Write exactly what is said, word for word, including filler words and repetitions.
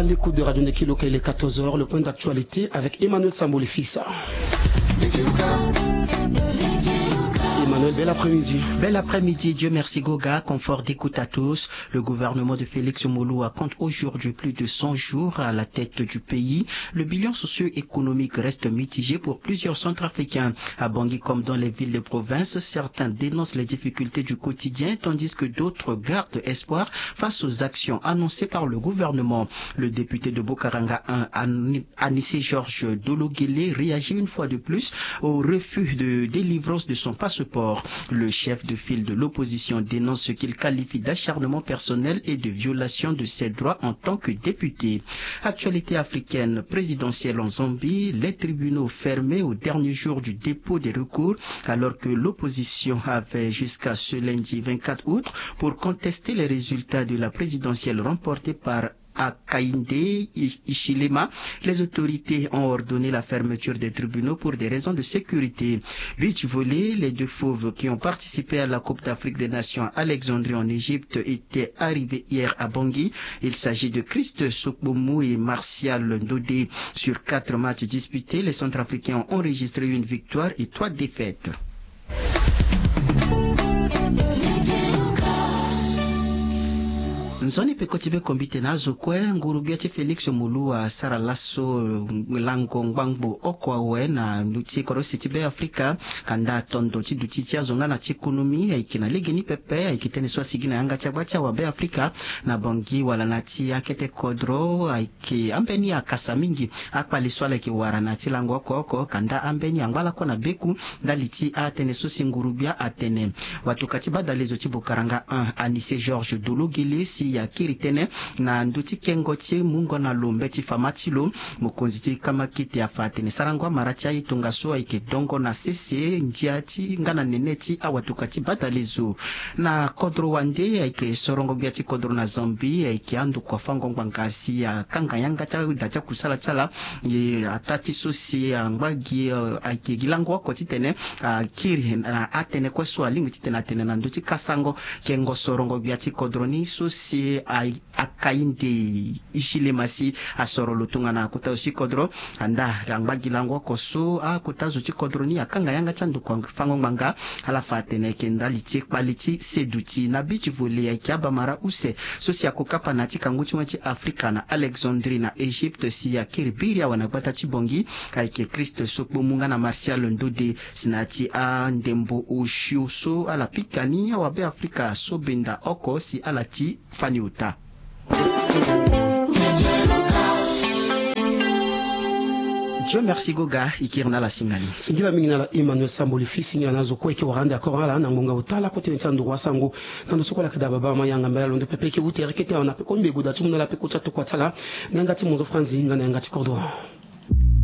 à l'écoute de Radio Neki Loka, il est quatorze heures, le point d'actualité avec Emmanuel Sambouli Fissa. Emmanuel, bel après-midi. Bel après-midi, Dieu merci Goga, confort d'écoute à tous. Le gouvernement de Félix Mouloua compte aujourd'hui plus de cent jours à la tête du pays. Le bilan socio-économique reste mitigé pour plusieurs Centrafricains. À Bangui comme dans les villes de province, certains dénoncent les difficultés du quotidien, tandis que d'autres gardent espoir face aux actions annoncées par le gouvernement. Le député de Bokaranga un, Anissé Georges Dologuélé, réagit une fois de plus au refus de délivrance de son passeport. Le chef de file de l'opposition dénonce ce qu'il qualifie d'acharnement personnel et de violation de ses droits en tant que député. Actualité africaine présidentielle en Zambie, les tribunaux fermés au dernier jour du dépôt des recours, alors que l'opposition avait jusqu'à ce lundi vingt-quatre août pour contester les résultats de la présidentielle remportée par Hakainde Hichilema. Les autorités ont ordonné la fermeture des tribunaux pour des raisons de sécurité. Beach volley, les deux fauves qui ont participé à la Coupe d'Afrique des Nations à Alexandrie en Égypte étaient arrivés hier à Bangui. Il s'agit de Christ Sokbomu et Martial Ndodé. Sur quatre matchs disputés, les Centrafricains ont enregistré une victoire et trois défaites. Nzoni pekotibe kombite nazo kwe ngurubiati Felix Mouloua Sara Lasso Lango Ngbango Okwawe na nuti korosi tibe Afrika kanda tondo ti duti tia zonga na ekonomi aikina legeni pepe aikitene swa sigina yanga chabacha wa be Afrika na Bangui wala nati akete kodro aiki ambeni akasa mingi akpali swala ki wara nati lango oko kanda ambeni angwala kwa na beku daliti atene sosi ngurubia atene watu katiba dalezo ti Bokaranga un Anissé Georges Dologuélé si ya kiritene na nduti kengoche mungo na lombe ti famatilo mukonziti kama kiti afatene sarangwa maracha itunga so ike dongo na sese njiati ngana neneti awatukati batalizo na kodro wande ike sorongo biati kodro na Zambie ike andu kwa fango ngangasi ya kanga yanga cha dacha kusala chala ye atati sosi angwagi ike gilango wako titene kiri na atene kwa swali ngititena tene na nduti kasango kengo sorongo biati kodro ni sosi Hakainde Hichilema si asoro lutunga na kuta usikodro anda rangbagilango koso a kuta usikodro ni akanga yanga chandu kwa fango manga halafate na kenda liti kwaliti seduti na beach volley ya kiaba mara use sosi ya kukapa na tika nguchi wachi Afrika na Alexandrie na Egypte si ya Kiribiria wanagbata chibongi kaike Christ Sokbomunga na Martial Ndode sinati a ndembo ushiuso ala pikani wabe Afrika sobenda oko si alati fani uta. Dieu merci Goga ikirna la singali. Singila mingi na la Emmanuel Sambouli Fissa singira nazo kwa iki warande akorala na ngonga utala kote nchandu wasangu na ndosokola kadaba ba mayanga mbela londe pepe ke uti rekete na pe kombe guda tumuna la pe kota to kwatala nganga ti mozo franzi ngana ngati kordo.